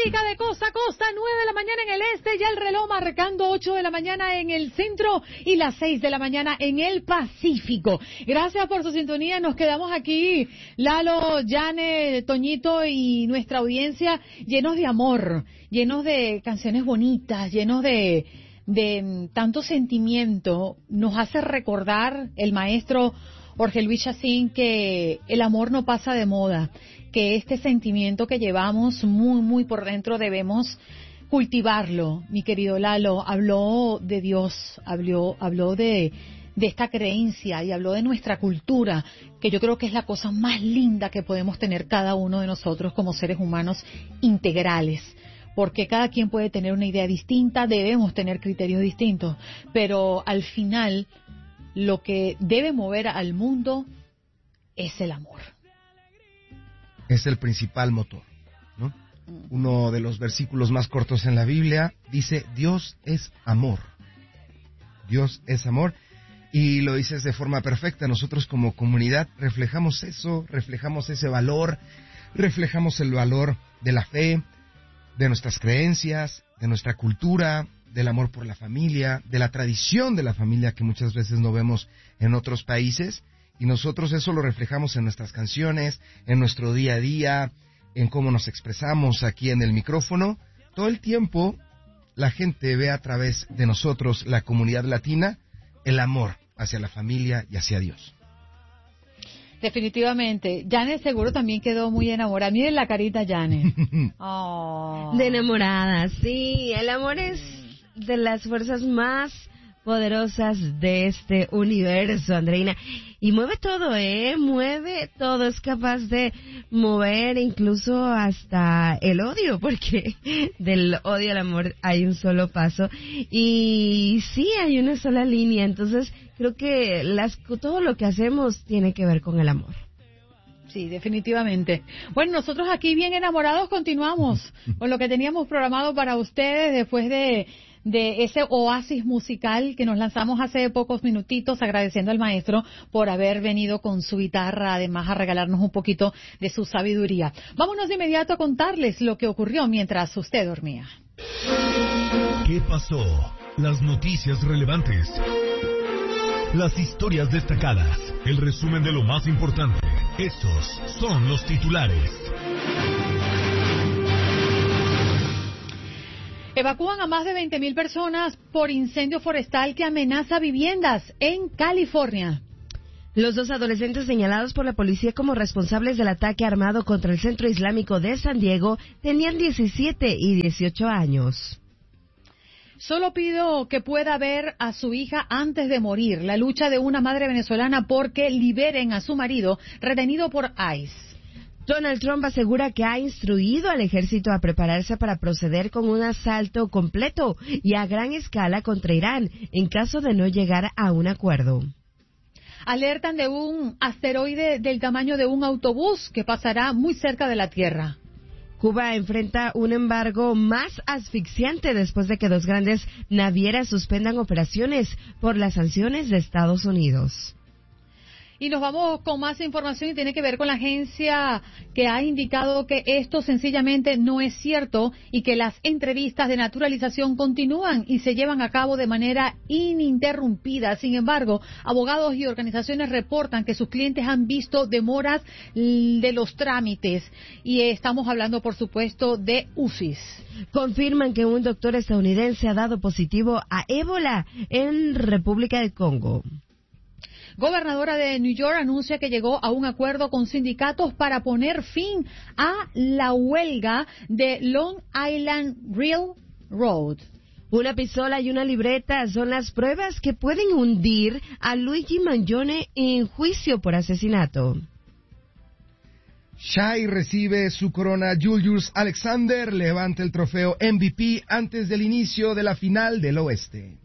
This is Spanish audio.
América de costa a costa, 9 de la mañana en el este, ya el reloj marcando 8 de la mañana en el centro y las 6 de la mañana en el Pacífico. Gracias por su sintonía, nos quedamos aquí, Lalo, Yane, Toñito y nuestra audiencia llenos de amor, llenos de canciones bonitas, llenos de tanto sentimiento. Nos hace recordar el maestro Jorge Luis Chacín que el amor no pasa de moda, que este sentimiento que llevamos muy por dentro debemos cultivarlo. Mi querido Lalo habló de Dios, habló de esta creencia y habló de nuestra cultura, que yo creo que es la cosa más linda que podemos tener cada uno de nosotros como seres humanos integrales. Porque cada quien puede tener una idea distinta, debemos tener criterios distintos, pero al final lo que debe mover al mundo es el amor. Es el principal motor, ¿no? Uno de los versículos más cortos en la Biblia dice, Dios es amor. Dios es amor. Y lo dices de forma perfecta. Nosotros como comunidad reflejamos eso, reflejamos ese valor, reflejamos el valor de la fe, de nuestras creencias, de nuestra cultura, del amor por la familia, de la tradición de la familia que muchas veces no vemos en otros países. Y nosotros eso lo reflejamos en nuestras canciones, en nuestro día a día, en cómo nos expresamos aquí en el micrófono. Todo el tiempo la gente ve a través de nosotros, la comunidad latina, el amor hacia la familia y hacia Dios. Definitivamente. Yane seguro también quedó muy enamorada. Miren la carita, Yane. Oh. De enamorada, sí. El amor es de las fuerzas más poderosas de este universo, Andreina. Y mueve todo, mueve todo. Es capaz de mover incluso hasta el odio, porque del odio al amor hay un solo paso. Y sí, hay una sola línea. Entonces, creo que todo lo que hacemos tiene que ver con el amor. Sí, definitivamente. Bueno, nosotros aquí bien enamorados continuamos con lo que teníamos programado para ustedes después de ese oasis musical que nos lanzamos hace pocos minutitos, agradeciendo al maestro por haber venido con su guitarra, además a regalarnos un poquito de su sabiduría. Vámonos de inmediato a contarles lo que ocurrió mientras usted dormía. ¿Qué pasó? Las noticias relevantes. Las historias destacadas. El resumen de lo más importante. Estos son los titulares. Evacúan a más de 20,000 personas por incendio forestal que amenaza viviendas en California. Los dos adolescentes señalados por la policía como responsables del ataque armado contra el Centro Islámico de San Diego tenían 17 y 18 años. Solo pido que pueda ver a su hija antes de morir. La lucha de una madre venezolana porque liberen a su marido retenido por ICE. Donald Trump asegura que ha instruido al ejército a prepararse para proceder con un asalto completo y a gran escala contra Irán en caso de no llegar a un acuerdo. Alertan de un asteroide del tamaño de un autobús que pasará muy cerca de la Tierra. Cuba enfrenta un embargo más asfixiante después de que dos grandes navieras suspendan operaciones por las sanciones de Estados Unidos. Y nos vamos con más información y tiene que ver con la agencia que ha indicado que esto sencillamente no es cierto y que las entrevistas de naturalización continúan y se llevan a cabo de manera ininterrumpida. Sin embargo, abogados y organizaciones reportan que sus clientes han visto demoras de los trámites y estamos hablando, por supuesto, de UCIs. Confirman que un doctor estadounidense ha dado positivo a ébola en República del Congo. Gobernadora de New York anuncia que llegó a un acuerdo con sindicatos para poner fin a la huelga de Long Island Railroad. Una pistola y una libreta son las pruebas que pueden hundir a Luigi Mangione en juicio por asesinato. Shai recibe su corona. Julius Alexander levanta el trofeo MVP antes del inicio de la final del Oeste.